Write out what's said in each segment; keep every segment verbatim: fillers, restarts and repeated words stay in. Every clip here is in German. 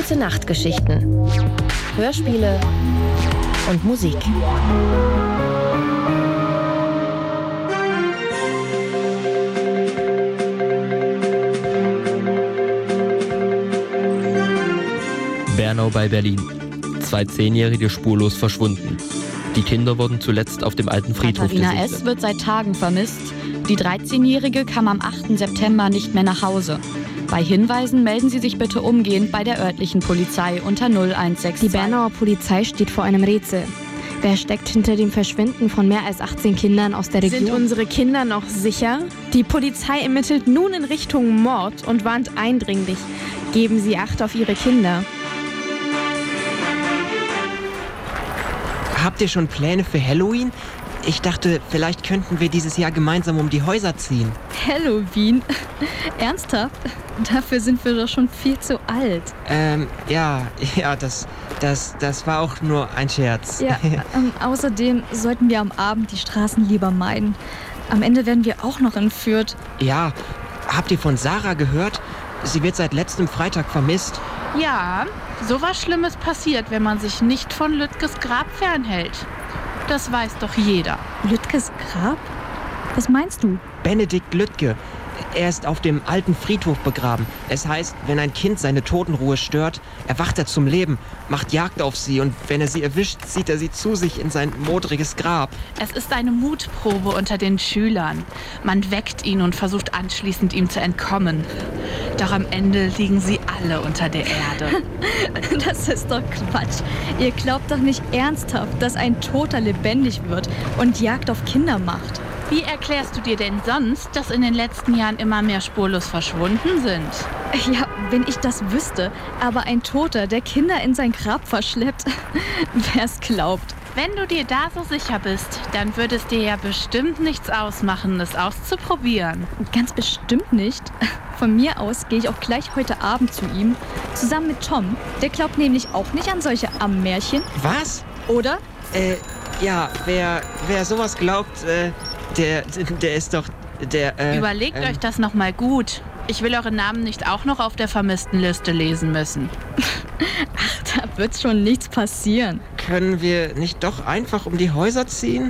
Gute-Nacht-Geschichten. Hörspiele und Musik. Bernau bei Berlin. Zwei Zehnjährige spurlos verschwunden. Die Kinder wurden zuletzt auf dem alten Friedhof Katharina gesichtet. S. wird seit Tagen vermisst. Die dreizehnjährige kam am achten September nicht mehr nach Hause. Bei Hinweisen melden Sie sich bitte umgehend bei der örtlichen Polizei unter null eins sechs zwei. Die Bernauer Polizei steht vor einem Rätsel. Wer steckt hinter dem Verschwinden von mehr als achtzehn Kindern aus der Region? Sind unsere Kinder noch sicher? Die Polizei ermittelt nun in Richtung Mord und warnt eindringlich. Geben Sie Acht auf Ihre Kinder. Habt ihr schon Pläne für Halloween? Ich dachte, vielleicht könnten wir dieses Jahr gemeinsam um die Häuser ziehen. Halloween? Ernsthaft? Dafür sind wir doch schon viel zu alt. Ähm, ja, ja, das, das, das war auch nur ein Scherz. Ja, ähm, außerdem sollten wir am Abend die Straßen lieber meiden. Am Ende werden wir auch noch entführt. Ja, habt ihr von Sarah gehört? Sie wird seit letztem Freitag vermisst. Ja, sowas Schlimmes passiert, wenn man sich nicht von Lüttges Grab fernhält. Das weiß doch jeder. Lüttges Grab? Was meinst du? Benedikt Lüttke. Er ist auf dem alten Friedhof begraben. Es heißt, wenn ein Kind seine Totenruhe stört, erwacht er zum Leben, macht Jagd auf sie und wenn er sie erwischt, zieht er sie zu sich in sein modriges Grab. Es ist eine Mutprobe unter den Schülern. Man weckt ihn und versucht anschließend, ihm zu entkommen. Doch am Ende liegen sie alle unter der Erde. Das ist doch Quatsch. Ihr glaubt doch nicht ernsthaft, dass ein Toter lebendig wird und Jagd auf Kinder macht. Wie erklärst du dir denn sonst, dass in den letzten Jahren immer mehr spurlos verschwunden sind? Ja, wenn ich das wüsste. Aber ein Toter, der Kinder in sein Grab verschleppt, wer's glaubt. Wenn du dir da so sicher bist, dann würde es dir ja bestimmt nichts ausmachen, es auszuprobieren. Ganz bestimmt nicht. Von mir aus gehe ich auch gleich heute Abend zu ihm. Zusammen mit Tom. Der glaubt nämlich auch nicht an solche Ammenmärchen. Was? Oder? Äh, ja, wer, wer sowas glaubt, äh, der, der ist doch, der, äh... Überlegt ähm, euch das nochmal gut. Ich will eure Namen nicht auch noch auf der Vermisstenliste lesen müssen. Ach, da wird schon nichts passieren. Können wir nicht doch einfach um die Häuser ziehen?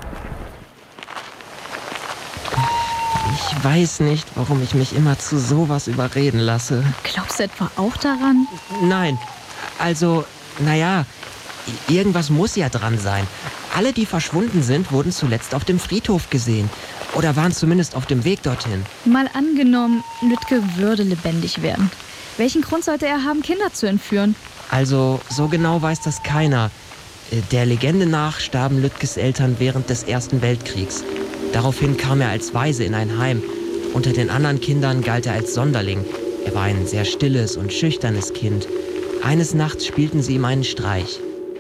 Ich weiß nicht, warum ich mich immer zu sowas überreden lasse. Glaubst du etwa auch daran? Nein, also, naja, irgendwas muss ja dran sein. Alle, die verschwunden sind, wurden zuletzt auf dem Friedhof gesehen. Oder waren zumindest auf dem Weg dorthin. Mal angenommen, Lüttke würde lebendig werden. Welchen Grund sollte er haben, Kinder zu entführen? Also, so genau weiß das keiner. Der Legende nach starben Lüttges Eltern während des Ersten Weltkriegs. Daraufhin kam er als Waise in ein Heim. Unter den anderen Kindern galt er als Sonderling. Er war ein sehr stilles und schüchternes Kind. Eines Nachts spielten sie ihm einen Streich.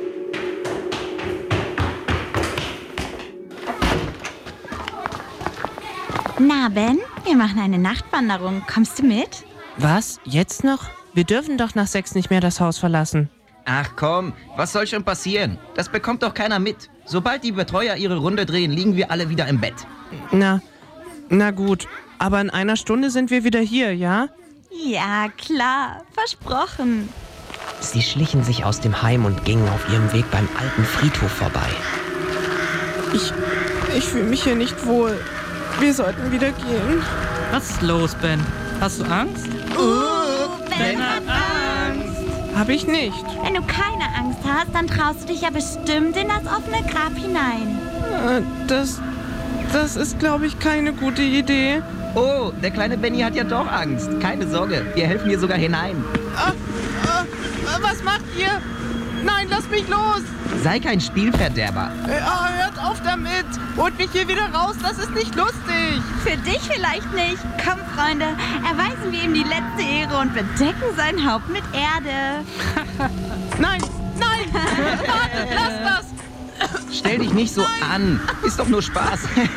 Na, Ben, wir machen eine Nachtwanderung. Kommst du mit? Was? Jetzt noch? Wir dürfen doch nach sechs nicht mehr das Haus verlassen. Ach komm, was soll schon passieren? Das bekommt doch keiner mit. Sobald die Betreuer ihre Runde drehen, liegen wir alle wieder im Bett. Na, na gut. Aber in einer Stunde sind wir wieder hier, ja? Ja, klar. Versprochen. Sie schlichen sich aus dem Heim und gingen auf ihrem Weg beim alten Friedhof vorbei. Ich, ich fühle mich hier nicht wohl. Wir sollten wieder gehen. Was ist los, Ben? Hast du Angst? Uh, Ben hat Angst. Hab ich nicht. Wenn du keine Angst hast, dann traust du dich ja bestimmt in das offene Grab hinein. Äh, das, das ist, glaube ich, keine gute Idee. Oh, der kleine Benny hat ja doch Angst. Keine Sorge, wir helfen dir sogar hinein. Ah, ah, was macht ihr? Nein, lass mich los! Sei kein Spielverderber. Ah, hört auf damit! Holt mich hier wieder raus, das ist nicht lustig! Für dich vielleicht nicht. Komm, Freunde, erweisen wir ihm die letzte Ehre und bedecken sein Haupt mit Erde. Nein, nein! Warte, lass das! Stell dich nicht so an. Ist doch nur Spaß.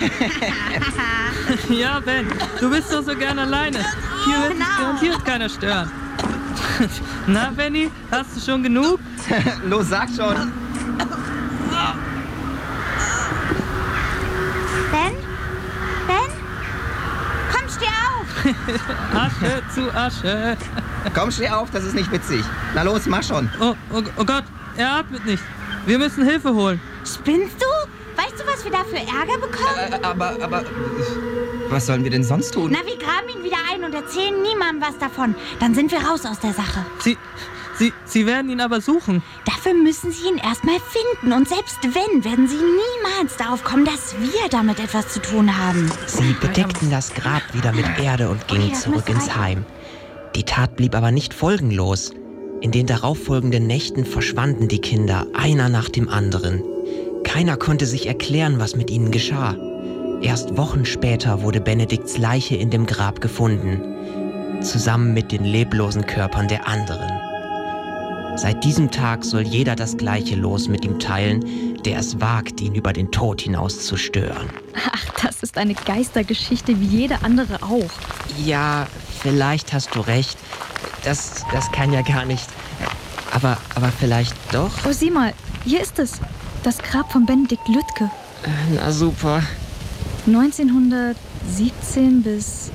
Ja, Ben, du bist doch so gern alleine. Hier wird dich garantiert keiner stören. Na, Benny, hast du schon genug? Los, sag schon. Ben? Ben? Komm, steh auf! Asche zu Asche. Komm, steh auf, das ist nicht witzig. Na los, mach schon. Oh, oh, oh Gott, er atmet nicht. Wir müssen Hilfe holen. Spinnst du? Weißt du, was wir da für Ärger bekommen? Äh, aber, aber, was sollen wir denn sonst tun? Na, wir graben ihn wieder ein und erzählen niemandem was davon. Dann sind wir raus aus der Sache. Sie, Sie, Sie werden ihn aber suchen. Dafür müssen Sie ihn erstmal finden. Und selbst wenn, werden Sie niemals darauf kommen, dass wir damit etwas zu tun haben. Sie bedeckten das Grab wieder mit Erde und gingen zurück ins Heim. Die Tat blieb aber nicht folgenlos. In den darauffolgenden Nächten verschwanden die Kinder, einer nach dem anderen. Keiner konnte sich erklären, was mit ihnen geschah. Erst Wochen später wurde Benedikts Leiche in dem Grab gefunden, zusammen mit den leblosen Körpern der anderen. Seit diesem Tag soll jeder das gleiche Los mit ihm teilen, der es wagt, ihn über den Tod hinaus zu stören. Ach, das ist eine Geistergeschichte wie jede andere auch. Ja, vielleicht hast du recht. Das, das kann ja gar nicht. Aber, aber vielleicht doch? Oh, sieh mal, hier ist es. Das Grab von Benedikt Lüttke. Na super. neunzehnhundertsiebzehn bis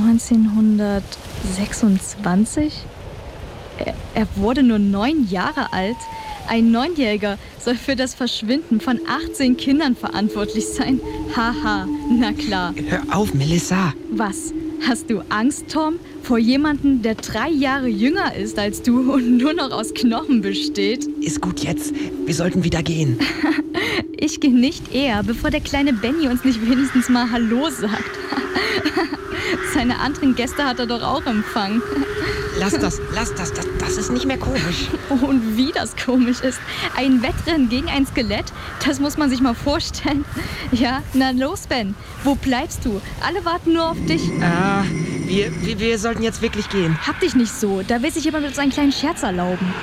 neunzehnhundertsechsundzwanzig? Er, er wurde nur neun Jahre alt. Ein Neunjähriger soll für das Verschwinden von achtzehn Kindern verantwortlich sein. Haha, na klar. Hör auf, Melissa. Was? Hast du Angst, Tom? Vor jemandem, der drei Jahre jünger ist als du und nur noch aus Knochen besteht? Ist gut jetzt. Wir sollten wieder gehen. Ich gehe nicht eher, bevor der kleine Benny uns nicht wenigstens mal Hallo sagt. Seine anderen Gäste hat er doch auch empfangen. Lass das, lass das, das, das ist nicht mehr komisch. Und wie das komisch ist. Ein Wettrennen gegen ein Skelett, das muss man sich mal vorstellen. Ja, na los, Ben, wo bleibst du? Alle warten nur auf dich. Ah, wir, wir, wir sollten jetzt wirklich gehen. Hab dich nicht so, da will sich jemand mit uns einen kleinen Scherz erlauben.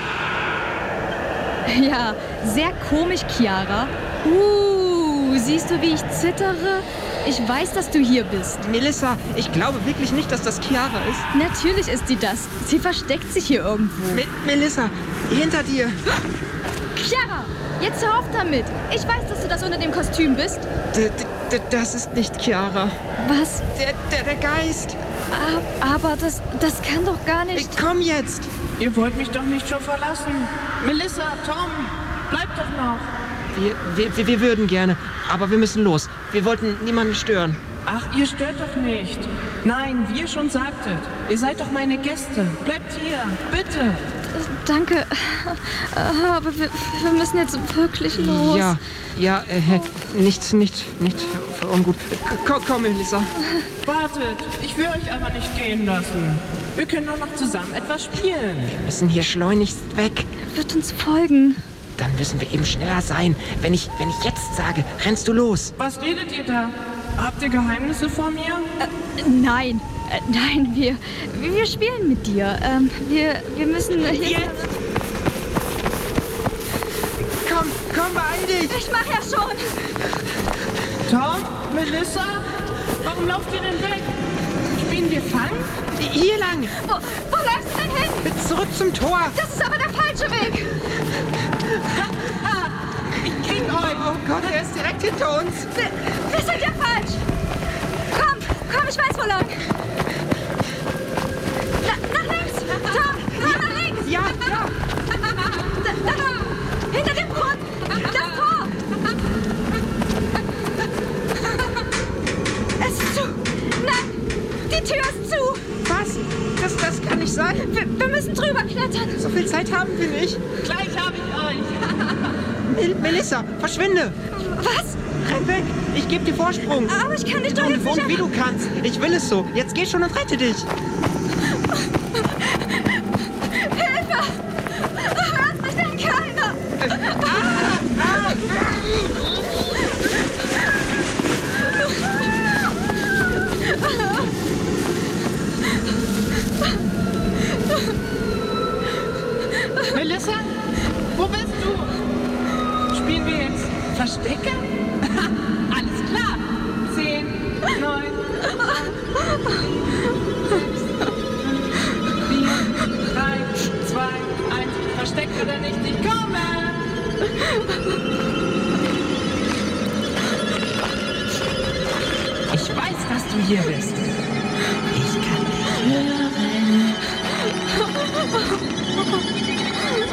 Ja, sehr komisch, Chiara. Uh, siehst du, wie ich zittere? Ich weiß, dass du hier bist. Melissa, ich glaube wirklich nicht, dass das Chiara ist. Natürlich ist sie das. Sie versteckt sich hier irgendwo. Me- Melissa, hinter dir. Chiara, jetzt hör auf damit. Ich weiß, dass du das unter dem Kostüm bist. D- d- das ist nicht Chiara. Was? Der, der, der Geist. Aber das, das kann doch gar nicht... Komm jetzt. Ihr wollt mich doch nicht schon verlassen. Melissa, Tom, bleibt doch noch. Wir, wir, wir würden gerne, aber wir müssen los. Wir wollten niemanden stören. Ach, ihr stört doch nicht. Nein, wie ihr schon sagtet, ihr seid doch meine Gäste. Bleibt hier, bitte. Danke, aber wir, wir müssen jetzt wirklich los. Ja, ja, äh, nichts, nicht, nicht ungut. Komm, komm, Melissa. Wartet, ich will euch aber nicht gehen lassen. Wir können doch noch zusammen etwas spielen. Wir müssen hier schleunigst weg. Er wird uns folgen. Dann müssen wir eben schneller sein. Wenn ich, wenn ich jetzt sage, rennst du los. Was redet ihr da? Habt ihr Geheimnisse vor mir? Äh, nein, äh, nein, wir, wir spielen mit dir. Ähm, wir, wir müssen... Jetzt! Komm, komm, beeil dich! Ich mach ja schon! Tom, Melissa, warum lauft ihr denn weg? Spielen wir Fang? Hier lang! Wo, wo läufst du denn hin? Zurück zum Tor! Das ist aber der falsche Weg! Ich krieg euch! Oh Gott, er ist direkt hinter uns! Wir, wir sind ja falsch! Komm, komm, ich weiß wo lang! Na, nach links! Tom, komm nach links! Ja, ja! Da, da, hinter dem Brunnen! Das Tor! Es ist zu! Nein! Die Tür ist zu! Was? Das, das kann nicht sein. Wir, wir müssen drüber klettern. So viel Zeit haben wir nicht. Gleich hab ich euch! Mel- Melissa, verschwinde! Was? Renn weg! Ich gebe dir Vorsprung. Aber ich kann dich doch und, jetzt nicht... Und wie du kannst. Ich will es so. Jetzt geh schon und rette dich. Hilfe! Hört mich denn keiner? Ah, ah. Melissa, wo bist du? Spielen wir jetzt Verstecke? Alles klar. Zehn, neun, acht, vier, drei, zwei, eins. Versteckt oder nicht? Ich komme! Ich weiß, dass du hier bist.